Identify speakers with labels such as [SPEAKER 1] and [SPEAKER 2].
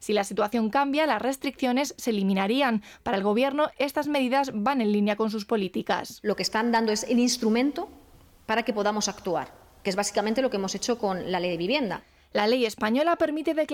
[SPEAKER 1] Si la situación cambia, las restricciones se eliminarían. Para el Gobierno, estas medidas van en línea con sus políticas.
[SPEAKER 2] Lo que están dando es el instrumento para que podamos actuar, que es básicamente lo que hemos hecho con la Ley de Vivienda.
[SPEAKER 1] La ley española permite